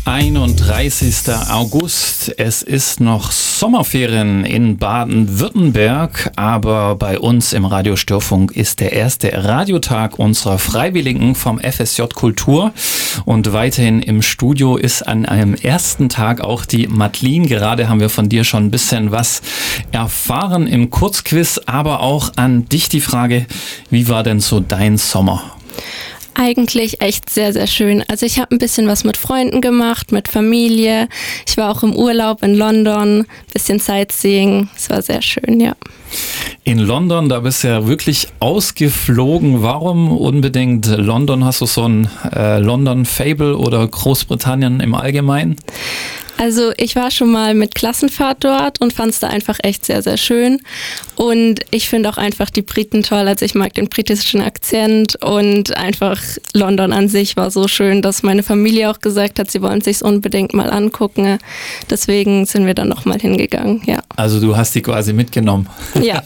31. August. Es ist noch Sommerferien in Baden-Württemberg, aber bei uns im Radio Störfunk ist der erste Radiotag unserer Freiwilligen vom FSJ Kultur. Und weiterhin im Studio ist an einem ersten Tag auch die Madeline. Gerade haben wir von dir schon ein bisschen was erfahren im Kurzquiz, aber auch an dich die Frage, wie war denn so dein Sommer? Eigentlich echt sehr, sehr schön. Also ich habe ein bisschen was mit Freunden gemacht, mit Familie. Ich war auch im Urlaub in London, bisschen Sightseeing. Es war sehr schön, ja. In London, da bist du ja wirklich ausgeflogen. Warum unbedingt London? Hast du so ein London-Fable oder Großbritannien im Allgemeinen? Also ich war schon mal mit Klassenfahrt dort und fand es da einfach echt sehr, sehr schön. Und ich finde auch einfach die Briten toll. Also ich mag den britischen Akzent und einfach London an sich war so schön, dass meine Familie auch gesagt hat, sie wollen sich's unbedingt mal angucken. Deswegen sind wir dann nochmal hingegangen, ja. Also du hast die quasi mitgenommen. Ja.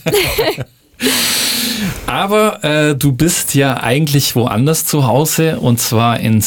Aber du bist ja eigentlich woanders zu Hause und zwar in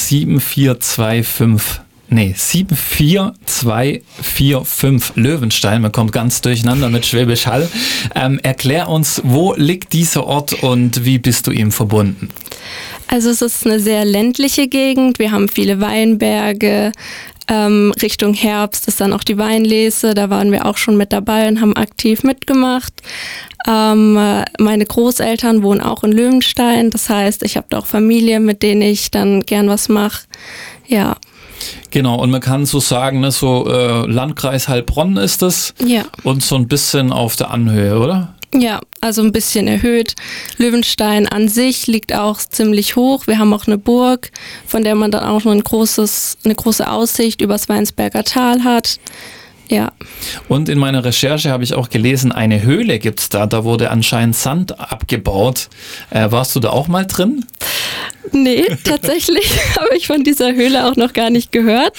74245 Löwenstein. Man kommt ganz durcheinander mit Schwäbisch Hall. Erklär uns, wo liegt dieser Ort und wie bist du ihm verbunden? Also es ist eine sehr ländliche Gegend. Wir haben viele Weinberge. Richtung Herbst ist dann auch die Weinlese. Da waren wir auch schon mit dabei und haben aktiv mitgemacht. Meine Großeltern wohnen auch in Löwenstein. Das heißt, ich habe da auch Familie, mit denen ich dann gern was mache. Ja. Genau, und man kann so sagen, ne, so Landkreis Heilbronn ist es. Ja. Und so ein bisschen auf der Anhöhe, oder? Ja, also ein bisschen erhöht. Löwenstein an sich liegt auch ziemlich hoch. Wir haben auch eine Burg, von der man dann auch noch eine große Aussicht übers Weinsberger Tal hat. Ja. Und in meiner Recherche habe ich auch gelesen, eine Höhle gibt's da. Da wurde anscheinend Sand abgebaut. Warst du da auch mal drin? Nee, tatsächlich habe ich von dieser Höhle auch noch gar nicht gehört.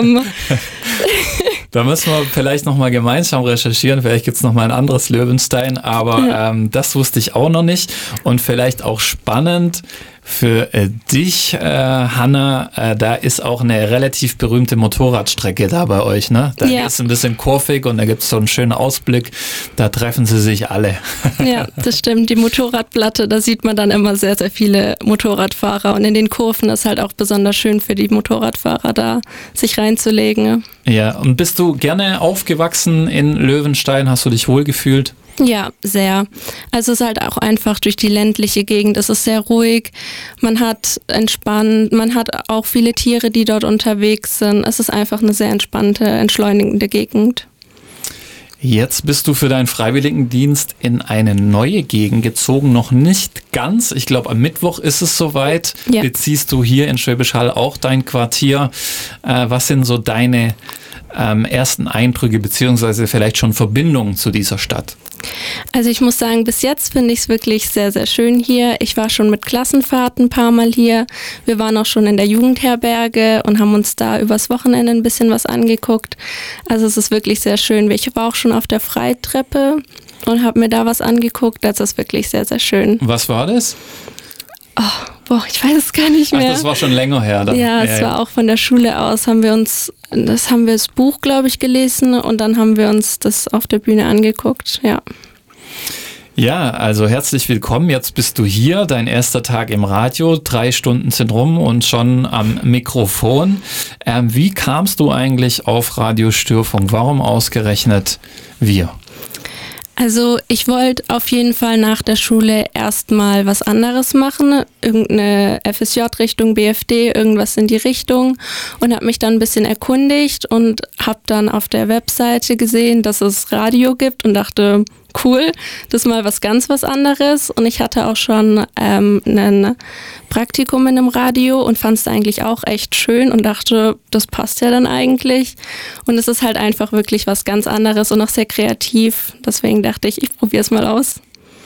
Da müssen wir vielleicht nochmal gemeinsam recherchieren. Vielleicht gibt's noch mal ein anderes Löwenstein, aber das wusste ich auch noch nicht. Und vielleicht auch spannend für dich, Hanna, da ist auch eine relativ berühmte Motorradstrecke da bei euch, ne? Da ist ein bisschen kurvig und da gibt's so einen schönen Ausblick. Da treffen sie sich alle. Ja, das stimmt. Die Motorradplatte, da sieht man dann immer sehr, sehr viele Motorradfahrer. Und in den Kurven ist halt auch besonders schön für die Motorradfahrer da, sich reinzulegen. Ja, und bist du gerne aufgewachsen in Löwenstein? Hast du dich wohlgefühlt? Ja, sehr. Also es ist halt auch einfach durch die ländliche Gegend, es ist sehr ruhig, man hat entspannt, man hat auch viele Tiere, die dort unterwegs sind. Es ist einfach eine sehr entspannte, entschleunigende Gegend. Jetzt bist du für deinen Freiwilligendienst in eine neue Gegend gezogen, noch nicht ganz. Ich glaube, am Mittwoch ist es soweit. Ja. Beziehst du hier in Schwäbisch Hall auch dein Quartier? Was sind so deine ersten Eindrücke beziehungsweise vielleicht schon Verbindungen zu dieser Stadt? Also ich muss sagen, bis jetzt finde ich es wirklich sehr, sehr schön hier. Ich war schon mit Klassenfahrten ein paar Mal hier. Wir waren auch schon in der Jugendherberge und haben uns da übers Wochenende ein bisschen was angeguckt. Also es ist wirklich sehr schön. Ich war auch schon auf der Freitreppe und habe mir da was angeguckt. Das ist wirklich sehr, sehr schön. Was war das? Ich weiß es gar nicht mehr. Ach, das war schon länger her. Dann. Ja, es war auch von der Schule aus. Haben wir das Buch, glaube ich, gelesen und dann haben wir uns das auf der Bühne angeguckt, ja. Ja, also herzlich willkommen. Jetzt bist du hier, dein erster Tag im Radio. 3 Stunden sind rum und schon am Mikrofon. Wie kamst du eigentlich auf Radio Störfunk? Warum ausgerechnet wir? Also ich wollte auf jeden Fall nach der Schule erstmal was anderes machen, irgendeine FSJ-Richtung, BFD, irgendwas in die Richtung und habe mich dann ein bisschen erkundigt und habe dann auf der Webseite gesehen, dass es Radio gibt und dachte, cool, das ist mal was anderes und ich hatte auch schon ein Praktikum in einem Radio und fand es eigentlich auch echt schön und dachte, das passt ja dann eigentlich und es ist halt einfach wirklich was ganz anderes und auch sehr kreativ, deswegen dachte ich probiere es mal aus.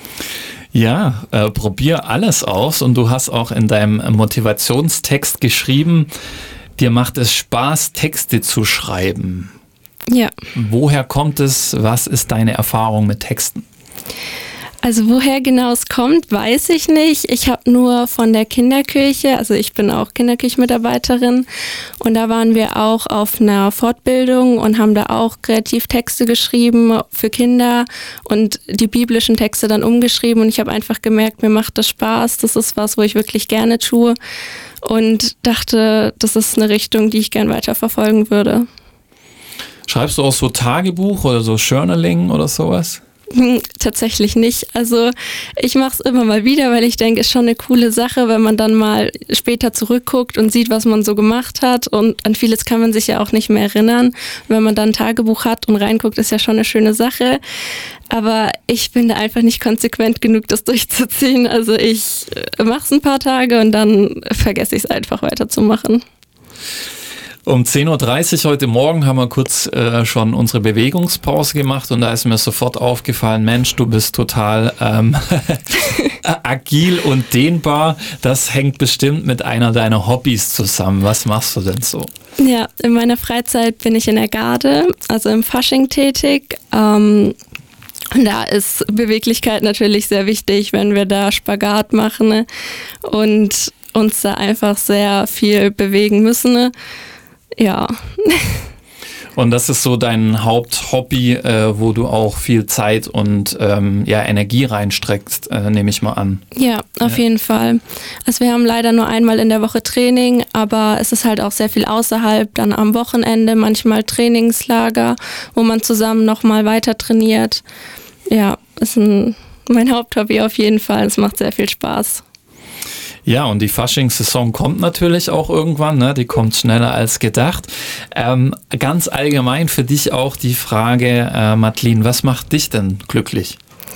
Ja, probier alles aus und du hast auch in deinem Motivationstext geschrieben, dir macht es Spaß, Texte zu schreiben. Ja. Woher kommt es? Was ist deine Erfahrung mit Texten? Also woher genau es kommt, weiß ich nicht. Ich habe nur von der Kinderkirche, also ich bin auch Kinderkirchenmitarbeiterin und da waren wir auch auf einer Fortbildung und haben da auch kreativ Texte geschrieben für Kinder und die biblischen Texte dann umgeschrieben und ich habe einfach gemerkt, mir macht das Spaß, das ist was, wo ich wirklich gerne tue und dachte, das ist eine Richtung, die ich gern weiter verfolgen würde. Schreibst du auch so Tagebuch oder so Journaling oder sowas? Tatsächlich nicht. Also ich mache es immer mal wieder, weil ich denke, es ist schon eine coole Sache, wenn man dann mal später zurückguckt und sieht, was man so gemacht hat und an vieles kann man sich ja auch nicht mehr erinnern. Wenn man dann ein Tagebuch hat und reinguckt, ist ja schon eine schöne Sache. Aber ich bin da einfach nicht konsequent genug, das durchzuziehen. Also ich mache es ein paar Tage und dann vergesse ich es einfach weiterzumachen. Um 10.30 Uhr heute Morgen haben wir kurz schon unsere Bewegungspause gemacht und da ist mir sofort aufgefallen, Mensch, du bist total agil und dehnbar. Das hängt bestimmt mit einer deiner Hobbys zusammen. Was machst du denn so? Ja, in meiner Freizeit bin ich in der Garde, also im Fasching tätig. Und da ist Beweglichkeit natürlich sehr wichtig, wenn wir da Spagat machen, ne? Und uns da einfach sehr viel bewegen müssen, ne? Ja. Und das ist so dein Haupthobby, wo du auch viel Zeit und Energie reinstreckst, nehme ich mal an. Ja, auf jeden Fall. Also wir haben leider nur einmal in der Woche Training, aber es ist halt auch sehr viel außerhalb, dann am Wochenende manchmal Trainingslager, wo man zusammen nochmal weiter trainiert. Ja, ist mein Haupthobby auf jeden Fall. Es macht sehr viel Spaß. Ja, und die Faschingssaison kommt natürlich auch irgendwann, ne? Die kommt schneller als gedacht. Ganz allgemein für dich auch die Frage, Madeleine, was macht dich denn glücklich?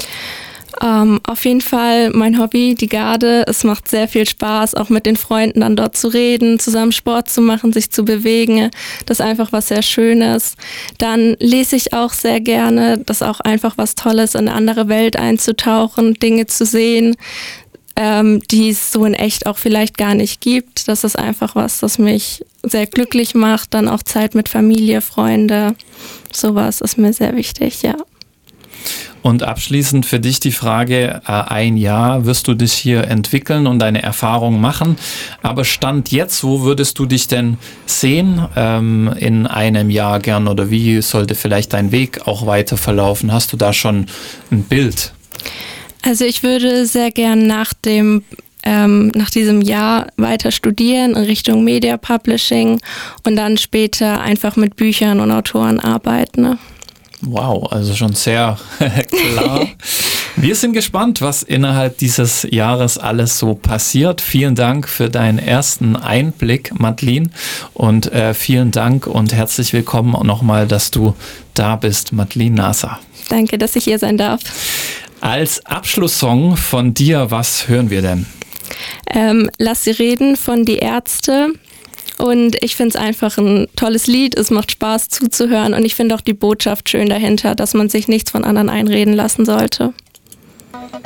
Auf jeden Fall mein Hobby, die Garde. Es macht sehr viel Spaß, auch mit den Freunden dann dort zu reden, zusammen Sport zu machen, sich zu bewegen. Das ist einfach was sehr Schönes. Dann lese ich auch sehr gerne. Das ist auch einfach was Tolles, in eine andere Welt einzutauchen, Dinge zu sehen, die es so in echt auch vielleicht gar nicht gibt. Das ist einfach was, das mich sehr glücklich macht. Dann auch Zeit mit Familie, Freunde. Sowas ist mir sehr wichtig, ja. Und abschließend für dich die Frage, ein Jahr wirst du dich hier entwickeln und deine Erfahrungen machen. Aber Stand jetzt, wo würdest du dich denn sehen in einem Jahr gern? Oder wie sollte vielleicht dein Weg auch weiter verlaufen? Hast du da schon ein Bild? Also ich würde sehr gern nach diesem Jahr weiter studieren in Richtung Media Publishing und dann später einfach mit Büchern und Autoren arbeiten. Ne? Wow, also schon sehr klar. Wir sind gespannt, was innerhalb dieses Jahres alles so passiert. Vielen Dank für deinen ersten Einblick, Madeleine. Und vielen Dank und herzlich willkommen nochmal, dass du da bist, Madeleine Nasser. Danke, dass ich hier sein darf. Als Abschlusssong von dir, was hören wir denn? Lass sie reden von Die Ärzte. Und ich finde es einfach ein tolles Lied. Es macht Spaß zuzuhören. Und ich finde auch die Botschaft schön dahinter, dass man sich nichts von anderen einreden lassen sollte.